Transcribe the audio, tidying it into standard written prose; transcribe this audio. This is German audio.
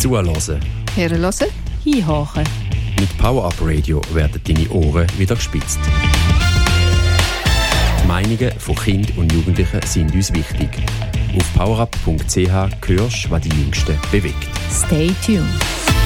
Zuhören. Hören. Hinhören. Mit Power-Up Radio werden deine Ohren wieder gespitzt. Die Meinungen von Kindern und Jugendlichen sind uns wichtig. Auf powerup.ch hörst, was die Jüngsten bewegt. Stay tuned.